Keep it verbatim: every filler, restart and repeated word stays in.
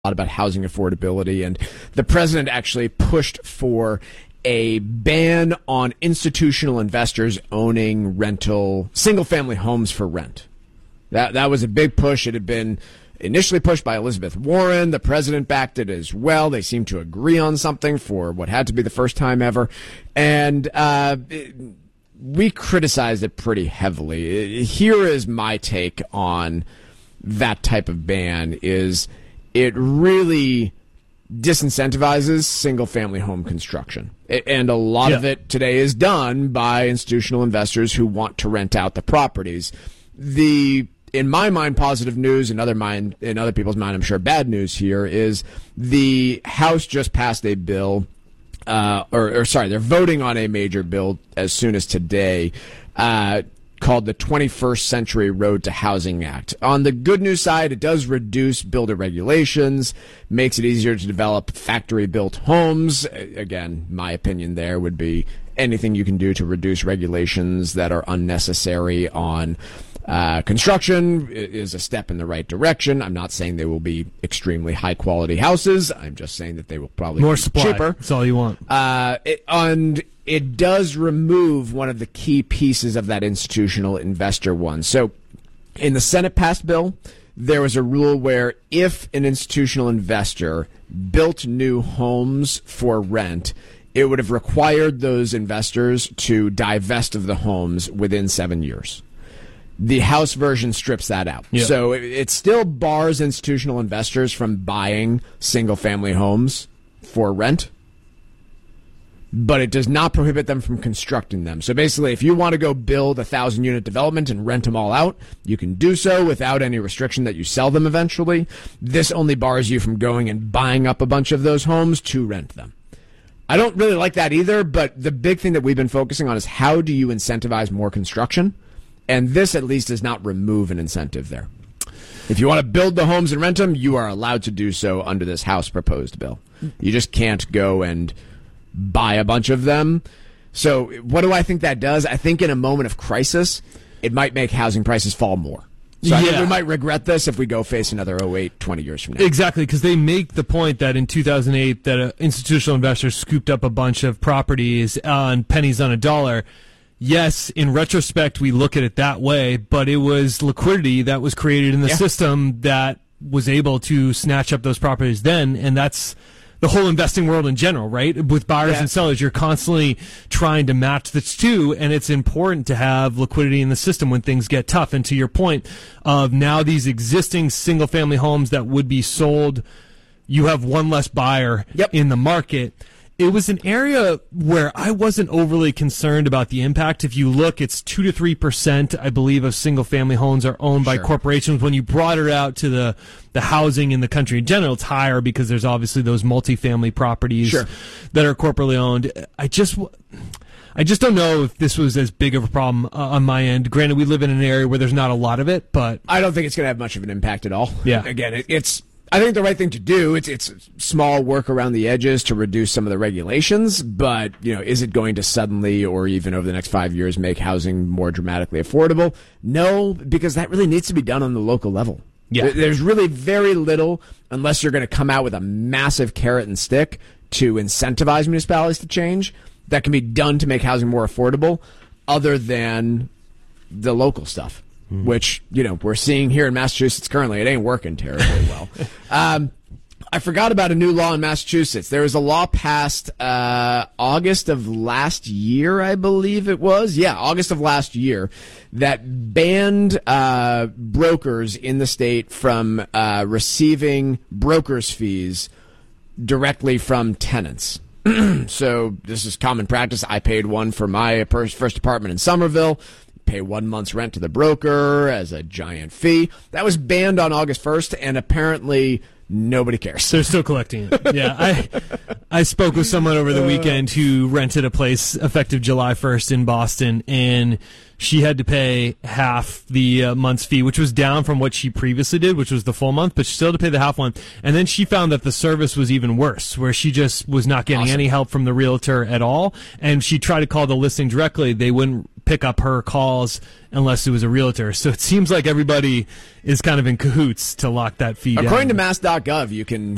lot about housing affordability, and the president actually pushed for a ban on institutional investors owning rental single-family homes for rent. That that was a big push. It had been initially pushed by Elizabeth Warren. The president backed it as well. They seemed to agree on something for what had to be the first time ever. And uh, it, we criticized it pretty heavily. Here is my take on that type of ban is it really disincentivizes single-family home construction. And a lot yeah. of it today is done by institutional investors who want to rent out the properties. The, in my mind, positive news, in other mind, in other people's mind, I'm sure bad news here, is the House just passed a bill, uh, or, or sorry, they're voting on a major bill as soon as today, uh, called the twenty-first Century Road to Housing Act. On the good news side, it does reduce builder regulations, makes it easier to develop factory-built homes. Again, my opinion there would be anything you can do to reduce regulations that are unnecessary on uh, construction is a step in the right direction. I'm not saying they will be extremely high-quality houses. I'm just saying that they will probably More be supply. cheaper. That's all you want. Uh, it, and it does remove one of the key pieces of that institutional investor one. So in the Senate passed bill, there was a rule where if an institutional investor built new homes for rent, it would have required those investors to divest of the homes within seven years. The House version strips that out. Yeah. So it, it still bars institutional investors from buying single-family homes for rent, but it does not prohibit them from constructing them. So basically, if you want to go build a thousand-unit development and rent them all out, you can do so without any restriction that you sell them eventually. This only bars you from going and buying up a bunch of those homes to rent them. I don't really like that either, but the big thing that we've been focusing on is how do you incentivize more construction? And this at least does not remove an incentive there. If you want to build the homes and rent them, you are allowed to do so under this House proposed bill. You just can't go and buy a bunch of them. So what do I think that does? I think in a moment of crisis, it might make housing prices fall more. So I yeah. think we might regret this if we go face another oh eight twenty years from now. Exactly, because they make the point that in two thousand eight that uh, institutional investors scooped up a bunch of properties on pennies on a dollar. Yes, in retrospect, we look at it that way, but it was liquidity that was created in the yeah. system that was able to snatch up those properties then, and that's the whole investing world in general, right? With buyers yeah. and sellers, you're constantly trying to match the two, and it's important to have liquidity in the system when things get tough. And to your point of now these existing single-family homes that would be sold, you have one less buyer yep. in the market. It was an area where I wasn't overly concerned about the impact. If you look, it's two to three percent, I believe, of single-family homes are owned by sure. corporations. When you brought it out to the the housing in the country in general, it's higher because there's obviously those multifamily properties sure. that are corporately owned. I just, I just don't know if this was as big of a problem uh, on my end. Granted, we live in an area where there's not a lot of it, but I don't think it's going to have much of an impact at all. Yeah. Again, it, it's. I think the right thing to do, it's it's small work around the edges to reduce some of the regulations, but, you know, is it going to suddenly or even over the next five years make housing more dramatically affordable? No, because that really needs to be done on the local level. Yeah. There's really very little, unless you're going to come out with a massive carrot and stick to incentivize municipalities to change, that can be done to make housing more affordable, other than the local stuff. Which, you know, we're seeing here in Massachusetts currently. It ain't working terribly well. Um, I forgot about a new law in Massachusetts. There was a law passed uh, August of last year, I believe it was. Yeah, August of last year, that banned uh, brokers in the state from uh, receiving brokers' fees directly from tenants. So this is common practice. I paid one for my first apartment in Somerville. Pay one month's rent to the broker as a giant fee. That was banned on August first, and apparently nobody cares. They're still collecting it. Yeah, I I spoke with someone over the weekend who rented a place effective July first in Boston, and she had to pay half the uh, month's fee, which was down from what she previously did, which was the full month, but she still had to pay the half one. And then she found that the service was even worse, where she just was not getting awesome. any help from the realtor at all, and she tried to call the listing directly. They wouldn't pick up her calls unless it was a realtor. So it seems like everybody is kind of in cahoots to lock that fee down. According to mass dot gov, you can